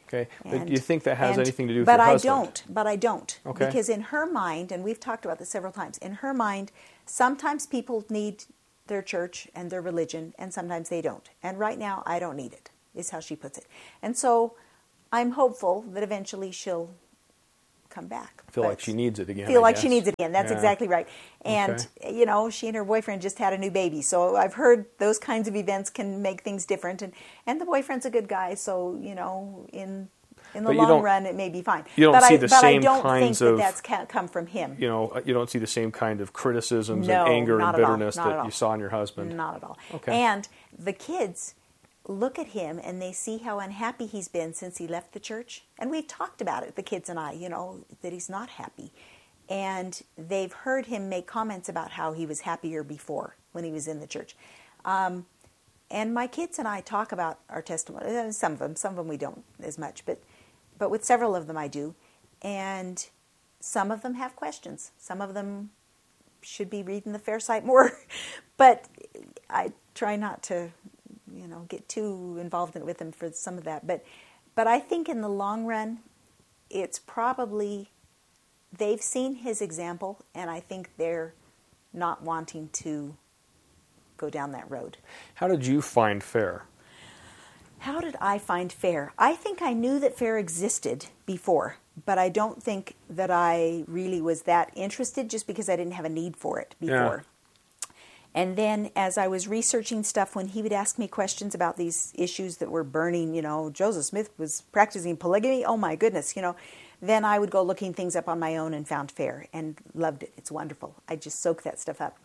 Okay.
And,
but do you think that has anything to do with
but
your
I
husband?
But I don't.
Okay.
Because in her mind, and we've talked about this several times, in her mind, sometimes people need their church and their religion, and sometimes they don't. And right now, I don't need it, is how she puts it. And so I'm hopeful that eventually she'll come back.
Feel like she needs it again.
Feel
I
like
guess.
she needs it again. That's exactly right. And, you know, she and her boyfriend just had a new baby. So I've heard those kinds of events can make things different. And the boyfriend's a good guy. So, you know, in the long run, it may be fine.
You don't see the same
kinds of... But I don't think
of,
that's come from him.
You know, you don't see the same kind of criticisms
No,
and anger and bitterness
not
that you saw in your husband.
Not at all.
Okay.
And the kids look at him and they see how unhappy he's been since he left the church. And we've talked about it, the kids and I, you know, that he's not happy. And they've heard him make comments about how he was happier before when he was in the church. And my kids and I talk about our testimony. Some of them we don't as much, but with several of them I do. And some of them have questions. Some of them should be reading the Fair Site more. But I try not to, you know, get too involved with them for some of that. But I think in the long run, it's probably they've seen his example, and I think they're not wanting to go down that road.
How did you find FAIR?
How did I find FAIR? I think I knew that FAIR existed before, but I don't think that I really was that interested just because I didn't have a need for it before. Yeah. And then as I was researching stuff, when he would ask me questions about these issues that were burning, you know, Joseph Smith was practicing polygamy, oh my goodness, you know, then I would go looking things up on my own and found FAIR and loved it. It's wonderful. I just soaked that stuff up.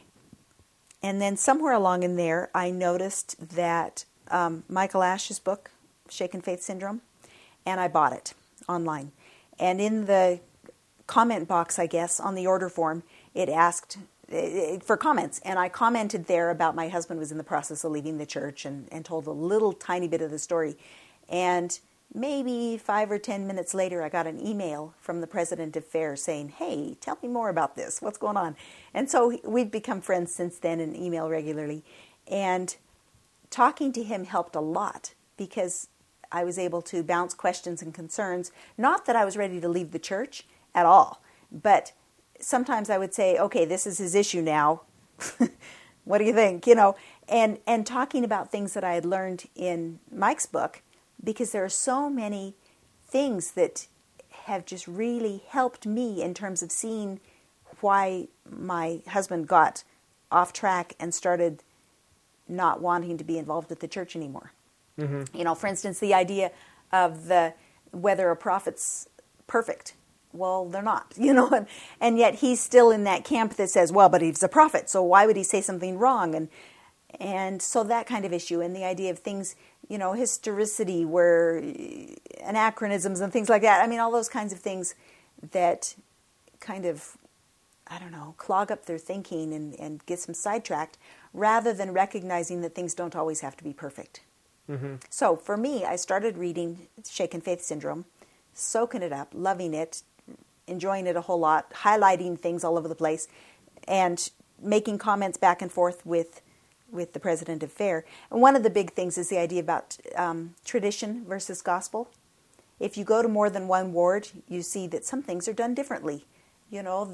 And then somewhere along in there, I noticed that Michael Ash's book, Shaken Faith Syndrome, and I bought it online. And in the comment box, I guess, on the order form, it asked for comments. And I commented there about my husband was in the process of leaving the church and told a little tiny bit of the story. And maybe 5 or 10 minutes later, I got an email from the president of FAIR saying, hey, tell me more about this. What's going on? And so we've become friends since then and email regularly. And talking to him helped a lot because I was able to bounce questions and concerns. Not that I was ready to leave the church at all, but sometimes I would say, okay, this is his issue now. What do you think? You know, and talking about things that I had learned in Mike's book, because there are so many things that have just really helped me in terms of seeing why my husband got off track and started not wanting to be involved with the church anymore. Mm-hmm. You know, for instance, the idea of whether a prophet's perfect. Well, they're not, you know, and yet he's still in that camp that says, well, but he's a prophet, so why would he say something wrong? And so that kind of issue, and the idea of things, you know, historicity, where anachronisms and things like that. I mean, all those kinds of things that kind of, I don't know, clog up their thinking and get them sidetracked, rather than recognizing that things don't always have to be perfect. Mm-hmm. So for me, I started reading Shaken Faith Syndrome, soaking it up, loving it, enjoying it a whole lot, highlighting things all over the place, and making comments back and forth with the president of FAIR. And one of the big things is the idea about tradition versus gospel. If you go to more than one ward, you see that some things are done differently. You know,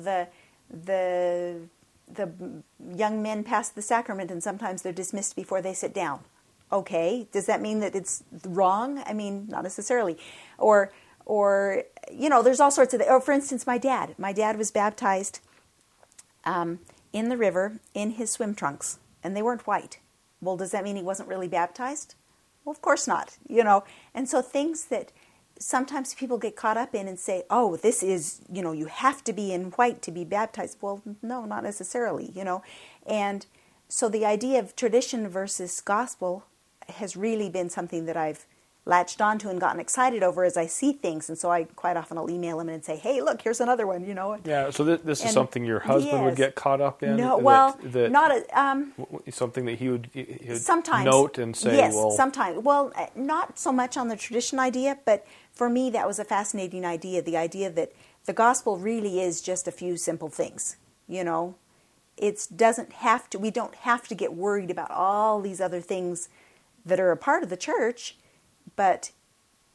the young men pass the sacrament and sometimes they're dismissed before they sit down. Okay, does that mean that it's wrong? I mean, not necessarily. Or you know, there's all sorts of... Or for instance, my dad was baptized in the river in his swim trunks, and they weren't white. Well, does that mean he wasn't really baptized? Well, of course not, you know. And so things that sometimes people get caught up in and say, oh, this is, you know, you have to be in white to be baptized. Well, no, not necessarily, you know. And so the idea of tradition versus gospel has really been something that I've latched onto and gotten excited over as I see things. And so I quite often will email him and say, hey, look, here's another one, you know.
Yeah, so this is something your husband would get caught up in?
No, well,
something that he would
sometimes
note and say,
yes,
well...
sometimes. Well, not so much on the tradition idea, but for me that was a fascinating idea, the idea that the gospel really is just a few simple things, you know. We don't have to get worried about all these other things that are a part of the church, but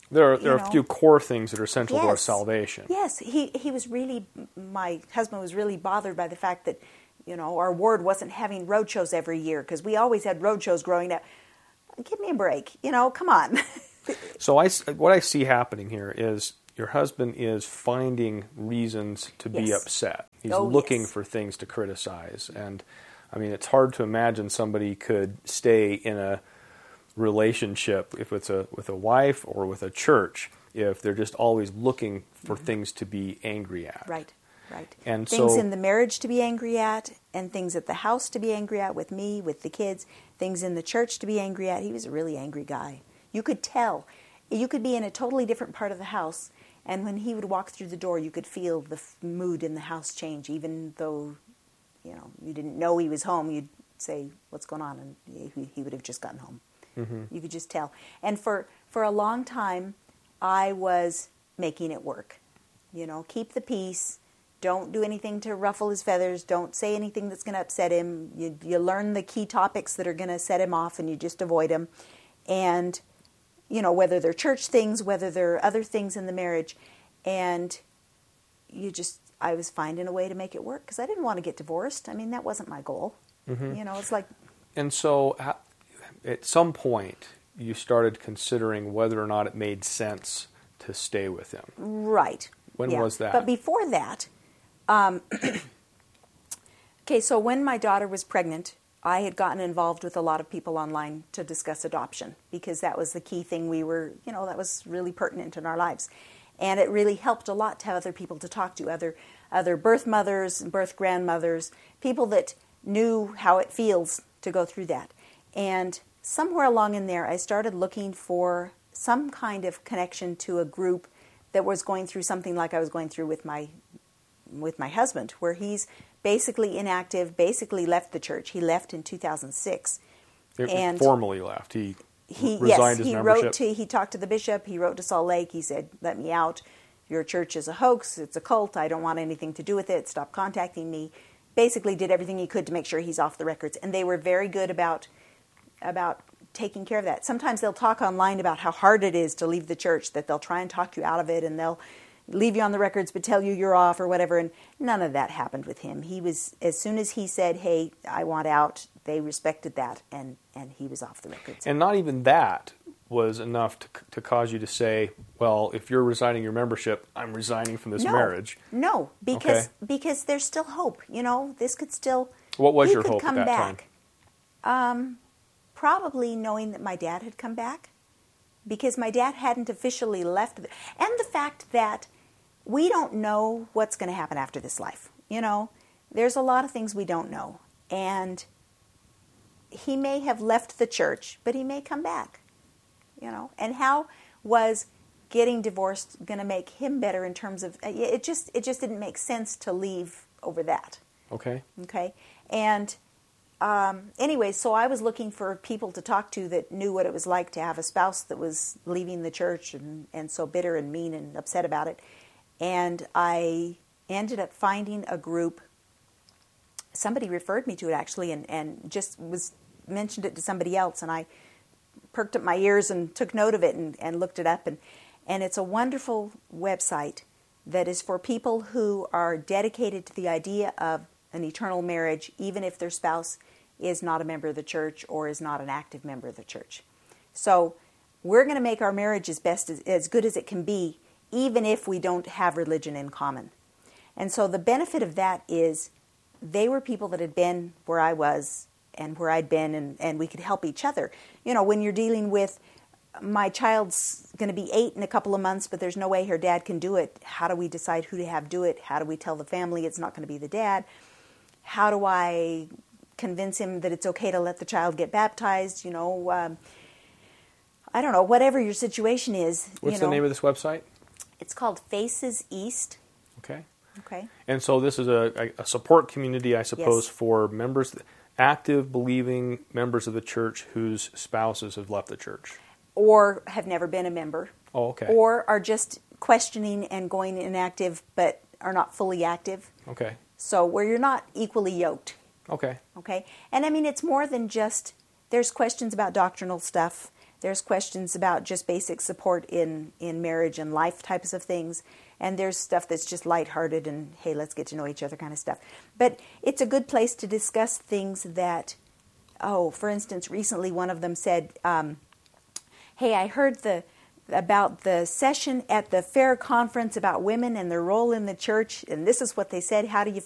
There are a few core things that are central to our
Yes.
salvation.
Yes, he was really, my husband was really bothered by the fact that, our ward wasn't having road shows every year, because we always had road shows growing up. Give me a break, come on.
So what I see happening here is your husband is finding reasons to be
Yes.
upset. He's
Oh,
looking
yes.
for things to criticize. And, I mean, it's hard to imagine somebody could stay in a relationship, if it's with a wife or with a church, if they're just always looking for things to be angry at.
Right.
And
things
so,
in the marriage to be angry at, and things at the house to be angry at with me, with the kids, things in the church to be angry at. He was a really angry guy. You could tell. You could be in a totally different part of the house, and when he would walk through the door, you could feel the mood in the house change, even though, you didn't know he was home. You'd say, "What's going on?" And he would have just gotten home. Mm-hmm. You could just tell. And for a long time, I was making it work. Keep the peace. Don't do anything to ruffle his feathers. Don't say anything that's going to upset him. You learn the key topics that are going to set him off, and you just avoid them. And, whether they're church things, whether they're other things in the marriage. And I was finding a way to make it work, because I didn't want to get divorced. I mean, that wasn't my goal. Mm-hmm. It's like...
And so at some point, you started considering whether or not it made sense to stay with him.
Right.
When was that?
But before that... Okay, so when my daughter was pregnant, I had gotten involved with a lot of people online to discuss adoption, because that was the key thing that was really pertinent in our lives. And it really helped a lot to have other people to talk to, other birth mothers, birth grandmothers, people that knew how it feels to go through that. And somewhere along in there, I started looking for some kind of connection to a group that was going through something like I was going through with my husband, where he's basically inactive, basically left the church. He left in 2006.
And formally left. He resigned his membership.
He talked to the bishop. He wrote to Salt Lake. He said, "Let me out. Your church is a hoax. It's a cult. I don't want anything to do with it. Stop contacting me." Basically did everything he could to make sure he's off the records. And they were very good about taking care of that. Sometimes they'll talk online about how hard it is to leave the church, that they'll try and talk you out of it, and they'll leave you on the records but tell you you're off or whatever. And none of that happened with him. He was, as soon as he said, "Hey, I want out," they respected that, and he was off the records.
And not even that was enough to cause you to say, "Well, if you're resigning your membership, I'm resigning from this marriage."
No, because there's still hope. This could still...
What was
he
your
could
hope
come
at that
back.
time?
Probably knowing that my dad had come back, because my dad hadn't officially left. And the fact that we don't know what's going to happen after this life. There's a lot of things we don't know. And he may have left the church, but he may come back. And how was getting divorced going to make him better in terms of... It just didn't make sense to leave over that.
Okay.
And anyway, so I was looking for people to talk to that knew what it was like to have a spouse that was leaving the church and so bitter and mean and upset about it. And I ended up finding a group. Somebody referred me to it, actually, and just mentioned it to somebody else. And I perked up my ears and took note of it and looked it up. And it's a wonderful website that is for people who are dedicated to the idea of an eternal marriage, even if their spouse is not a member of the church or is not an active member of the church. So we're going to make our marriage as good as it can be, even if we don't have religion in common. And so the benefit of that is they were people that had been where I was and where I'd been, and we could help each other. When you're dealing with, my child's going to be 8 in a couple of months, but there's no way her dad can do it. How do we decide who to have do it? How do we tell the family it's not going to be the dad? How do I convince him that it's okay to let the child get baptized? I don't know, whatever your situation is.
What's the name of this website?
It's called Faces East.
Okay.
Okay.
And so this is a support community, I suppose,
Yes.
for members, active, believing members of the church whose spouses have left the church.
Or have never been a member.
Oh, okay.
Or are just questioning and going inactive, but are not fully active.
Okay.
So where you're not equally yoked.
Okay.
Okay. And I mean, it's more than just, there's questions about doctrinal stuff. There's questions about just basic support in marriage and life types of things. And there's stuff that's just lighthearted and, hey, let's get to know each other kind of stuff. But it's a good place to discuss things that, for instance, recently one of them said, hey, I heard about the session at the fair conference about women and their role in the church, and this is what they said. How do you